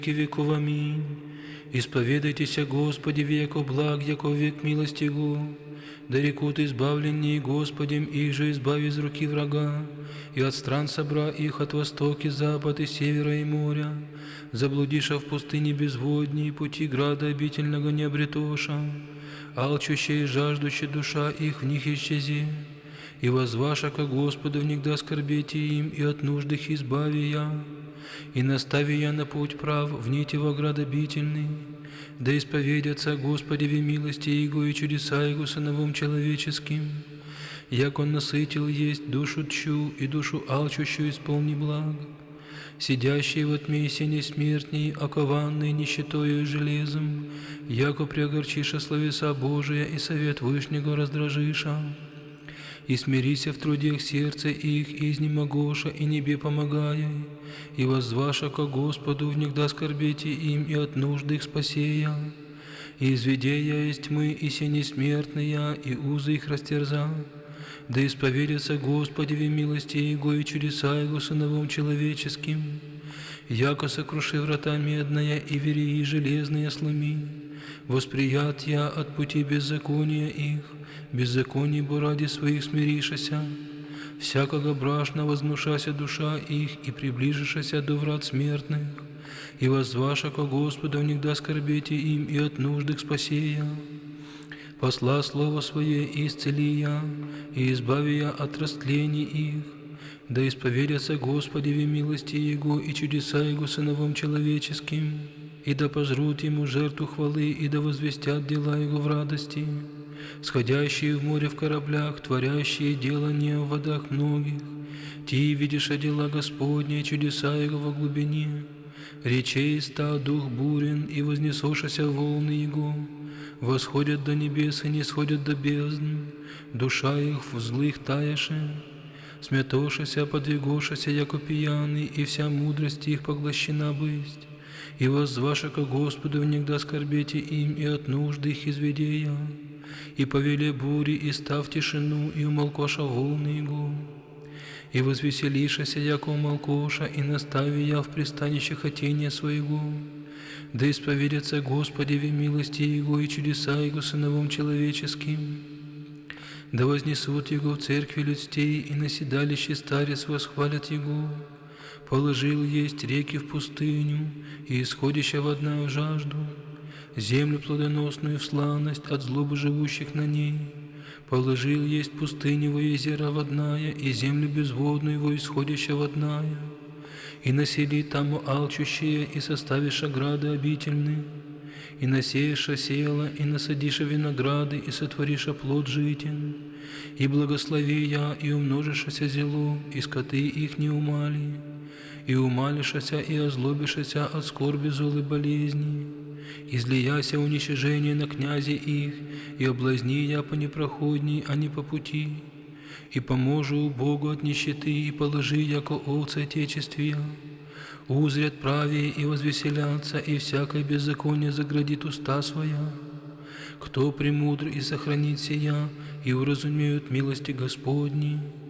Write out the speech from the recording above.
веков. Аминь. Исповедайтеся Господи, веко благ, яко век милости Его. Да рекут избавленней Господем, их же избави из руки врага, и от стран собра их от востока, запад и севера и моря. Заблудиша в пустыне безводней, пути града обительного не обретоша, алчущая и жаждущая душа их в них исчези. И возваша ко Господу внегда скорбете им, и от нужд их избави я, и настави я на путь прав, в нити во град обительный. Да исповедятся Господеве милости Его и чудеса Его сыновом человеческим, як Он насытил есть душу тчу и душу алчущую исполни благ. Сидящие во тьме сене смертней, окованные нищетою и железом, яко преогорчиша словеса Божия и совет Вышнего раздражиша. И смирися в трудах сердца их, и изнемогоша, и небе помогая, и воззваша ко Господу, внегда скорбете им, и от нужды их спасея. И изведея из тьмы, и сени смертные, и узы их растерза. Да исповедятся Господеве милости Его и чудеса Его сыновом человеческим, яко сокруши врата медная и вереи железные сломи. Восприят я от пути беззакония их, беззаконий бо ради своих смиришася, всякого брашна вознушася душа их, и приближишася до врат смертных, и воззваша ко Господу, внегда скорбете им, и от нужд их спасея. Посла слово Свое и исцели я, и избави я от растлений их. Да исповедятся Господеве милости Его и чудеса Его сыновом человеческим, и да пожрут Ему жертву хвалы, и да возвестят дела Его в радости. Сходящие в море в кораблях, творящие делания в водах многих, ти видишь дела Господни, чудеса Его во глубине. Речей ста дух бурен, и вознесошася волны Его. Восходят до небес и не сходят до бездн, душа их в злых таяше. Смятошася, подвигошася, яко пьяный, и вся мудрость их поглощена бысть. И воззваша ко Господу, внегда скорбете им, и от нужды их изведея. И повеле бури, и став тишину, и умолкоша волны Его. И возвеселишася, яко умолкоша, и настави я в пристанище хотения своего. Да исповедятся Господеве милости Его и чудеса Его сыновом человеческим. Да вознесут Его в церкви людстей, и на седалище старец восхвалят Его. Положил есть реки в пустыню, и исходища водная в жажду, землю плодоносную в славность от злобы живущих на ней. Положил есть пустыню во езера водная, и землю безводную во исходища водная. И насели там алчущие, и составиша грады обительны, и насеяша села, и насадиша винограды, и сотвориша плод житен, и благослови я, и умножишася зело, и скоты их не умали, и умалишася, и озлобишася от скорби злой болезни, излияся уничижение на князе их, и облазни я по непроходней, а не по пути. И поможу Богу от нищеты, и положи, яко овцы отечествия. Узрят правее и возвеселятся, и всякое беззаконие заградит уста своя. Кто премудр и сохранит сия, и уразумеют милости Господни.